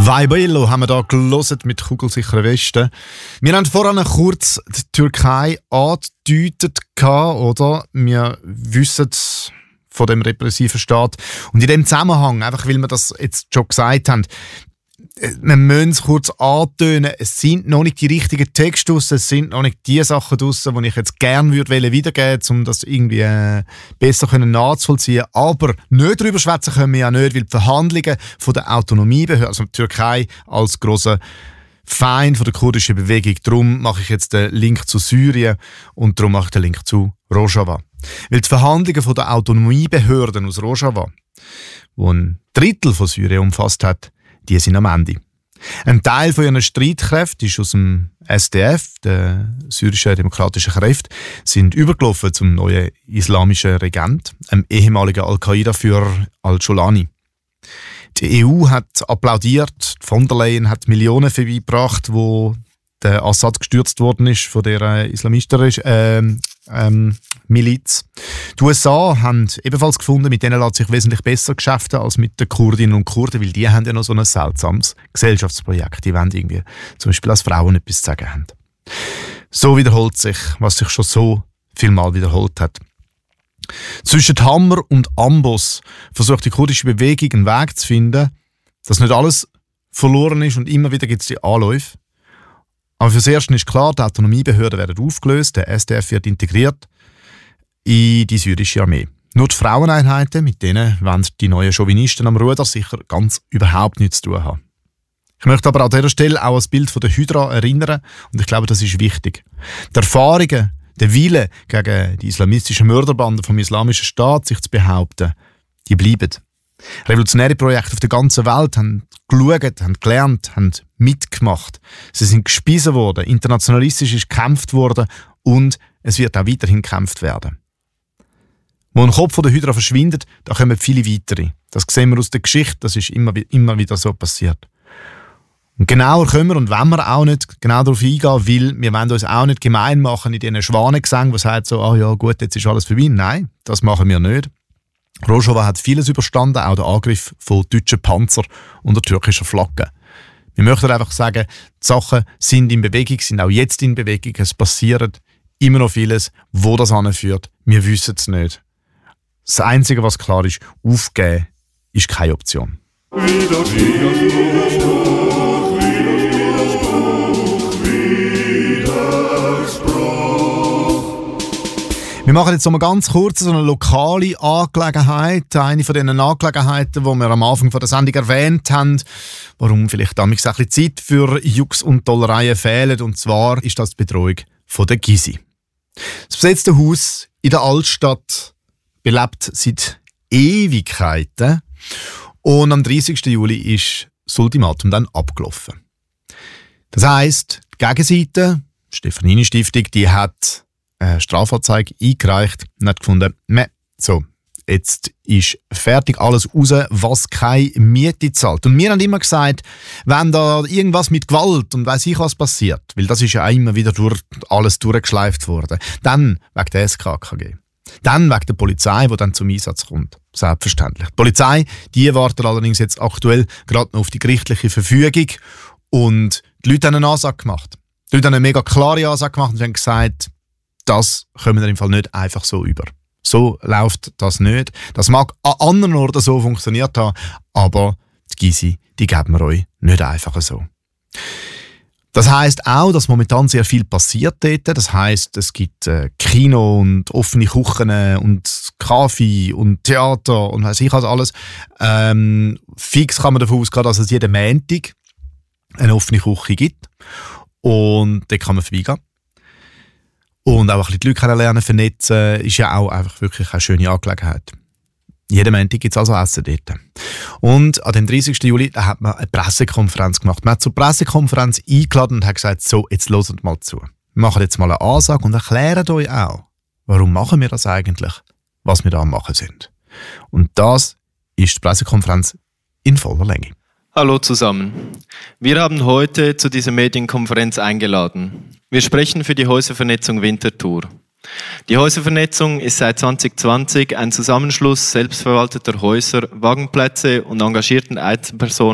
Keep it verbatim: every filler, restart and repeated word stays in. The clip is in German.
Vai Bello haben wir hier gelesen mit kugelsicheren Westen. Wir haben vorhin kurz die Türkei angedeutet, oder? Wir wissen von dem repressiven Staat. Und in dem Zusammenhang, einfach weil wir das jetzt schon gesagt haben, wir müssen es kurz antönen, es sind noch nicht die richtigen Texte draus, es sind noch nicht die Sachen draus, die ich jetzt gerne würde wiedergeben würde, um das irgendwie äh, besser nachzuvollziehen. Aber nicht darüber schwätzen können wir ja nicht, weil die Verhandlungen von der Autonomiebehörde, also die Türkei als grosser Feind von der kurdischen Bewegung, darum mache ich jetzt den Link zu Syrien und darum mache ich den Link zu Rojava. Weil die Verhandlungen von der Autonomiebehörden aus Rojava, die ein Drittel von Syrien umfasst hat, die sind am Ende. Ein Teil von ihren Streitkräften ist aus dem S D F, der syrischen demokratischen Kräfte, sind übergelaufen zum neuen islamischen Regent, einem ehemaligen Al-Qaida-Führer Al-Jolani. Die E U hat applaudiert, von der Leyen hat Millionen vorbeigebracht, wo der Assad gestürzt worden ist von der islamistischen äh, ähm, Miliz. Die U S A haben ebenfalls gefunden, mit denen lässt sich wesentlich besser geschäften als mit den Kurdinnen und Kurden, weil die haben ja noch so ein seltsames Gesellschaftsprojekt. Die wollen irgendwie zum Beispiel als Frauen etwas zu sagen haben. So wiederholt sich, was sich schon so viel Mal wiederholt hat. Zwischen Hammer und Amboss versucht die kurdische Bewegung einen Weg zu finden, dass nicht alles verloren ist und immer wieder gibt es die Anläufe. Aber fürs Erste ist klar, die Autonomiebehörden werden aufgelöst, der S D F wird integriert in die syrische Armee. Nur die Fraueneinheiten, mit denen wollen die neuen Chauvinisten am Ruder sicher ganz überhaupt nichts zu tun haben. Ich möchte aber an dieser Stelle auch das Bild von der Hydra erinnern und ich glaube, das ist wichtig. Die Erfahrungen, der Wille gegen die islamistischen Mörderbanden vom Islamischen Staat, sich zu behaupten, die bleiben. Revolutionäre Projekte auf der ganzen Welt haben geschaut, haben gelernt, haben mitgemacht. Sie sind gespiesen worden, internationalistisch ist gekämpft worden und es wird auch weiterhin gekämpft werden. Wo ein Kopf der Hydra verschwindet, da kommen viele weitere. Das sehen wir aus der Geschichte, das ist immer, immer wieder so passiert. Und genauer können wir und wollen wir auch nicht genau darauf eingehen, weil wir wollen uns auch nicht gemein machen in diesen Schwanengesängen, die sagen so, ah ja gut, jetzt ist alles vorbei. Nein, das machen wir nicht. Rojava hat vieles überstanden, auch der Angriff von deutschen Panzern unter türkischer Flagge. Wir möchten einfach sagen, die Sachen sind in Bewegung, sind auch jetzt in Bewegung, es passiert immer noch vieles. Wo das anführt, wir wissen es nicht. Das Einzige, was klar ist, aufgeben ist keine Option. Widerspruch, Widerspruch, Widerspruch. Wir machen jetzt noch mal ganz kurz so eine lokale Angelegenheit. Eine von diesen Angelegenheiten, die wir am Anfang von der Sendung erwähnt haben. Warum vielleicht damals ein bisschen Zeit für Jux und Tollereien fehlt. Und zwar ist das die Bedrohung von der Gysi. Das besetzte Haus in der Altstadt belebt seit Ewigkeiten. Und am dreißigsten Juli ist das Ultimatum dann abgelaufen. Das heisst, die Gegenseite, die Stefanini-Stiftung, die hat eine Strafanzeige eingereicht und hat gefunden, meh, so, jetzt ist fertig alles raus, was keine Miete zahlt. Und wir haben immer gesagt, wenn da irgendwas mit Gewalt und weiss ich was passiert, weil das ist ja immer wieder durch alles durchgeschleift worden, dann wegen der S K K G. Dann wegen der Polizei, die dann zum Einsatz kommt. Selbstverständlich. Die Polizei, die wartet allerdings jetzt aktuell gerade noch auf die gerichtliche Verfügung und die Leute haben eine Ansage gemacht. Die Leute haben eine mega klare Ansage gemacht und haben gesagt, das kommen wir im Fall nicht einfach so über. So läuft das nicht. Das mag an anderen Orten so funktioniert haben, aber die Gysi, die geben wir euch nicht einfach so. Das heisst auch, dass momentan sehr viel passiert dort. Das heisst, es gibt äh, Kino und offene Küchen und Kaffee und Theater und weiss ich was alles. Ähm, fix kann man davon ausgehen, dass es jeden Montag eine offene Küche gibt. Und dort kann man vorbeigehen. Und auch ein bisschen die Leute kennenlernen, vernetzen, ist ja auch einfach wirklich eine schöne Angelegenheit. Jeden Montag gibt es also Essen dort. Und an dem dreißigsten Juli da hat man eine Pressekonferenz gemacht. Man hat zur Pressekonferenz eingeladen und hat gesagt, so, jetzt hört mal zu. Wir machen jetzt mal eine Ansage und erklären euch auch, warum machen wir das eigentlich, was wir da am machen sind. Und das ist die Pressekonferenz in voller Länge. Hallo zusammen. Wir haben heute zu dieser Medienkonferenz eingeladen. Wir sprechen für die Häuservernetzung Winterthur. Die Häuservernetzung ist seit zwanzig zwanzig ein Zusammenschluss selbstverwalteter Häuser, Wagenplätze und engagierten Einzelpersonen